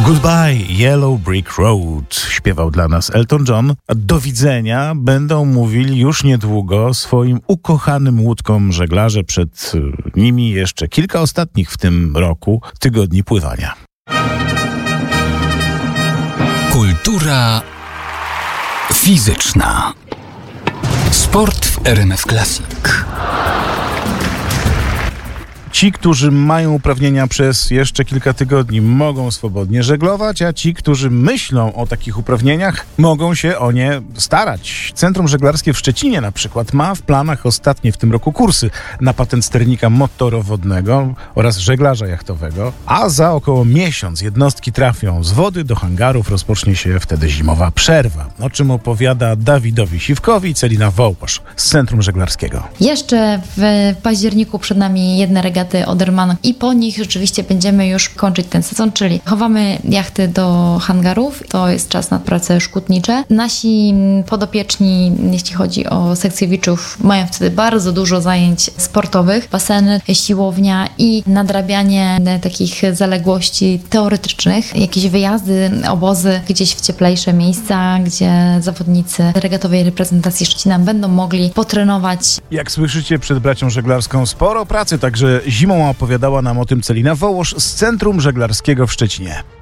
Goodbye Yellow Brick Road śpiewał dla nas Elton John. Do widzenia będą mówili już niedługo swoim ukochanym łódkom żeglarze. Przed nimi jeszcze kilka ostatnich w tym roku tygodni pływania. Kultura fizyczna. Sport w RMF Classic. Ci, którzy mają uprawnienia przez jeszcze kilka tygodni, mogą swobodnie żeglować, a ci, którzy myślą o takich uprawnieniach, mogą się o nie starać. Centrum Żeglarskie w Szczecinie na przykład ma w planach ostatnie w tym roku kursy na patent sternika motorowodnego oraz żeglarza jachtowego, a za około miesiąc jednostki trafią z wody do hangarów, rozpocznie się wtedy zimowa przerwa, o czym opowiada Dawidowi Siwkowi i Celina Wołosz z Centrum Żeglarskiego. Jeszcze w październiku przed nami jedne regaty Odermatt i po nich rzeczywiście będziemy już kończyć ten sezon, czyli chowamy jachty do hangarów. To jest czas na prace szkutnicze. Nasi podopieczni, jeśli chodzi o sekcjowiczów, mają wtedy bardzo dużo zajęć sportowych, baseny, siłownia i nadrabianie takich zaległości teoretycznych, jakieś wyjazdy, obozy gdzieś w cieplejsze miejsca, gdzie zawodnicy regatowej reprezentacji Szczecina będą mogli potrenować. Jak słyszycie, przed bracią żeglarską sporo pracy, także zimą opowiadała nam o tym Celina Wołosz z Centrum Żeglarskiego w Szczecinie.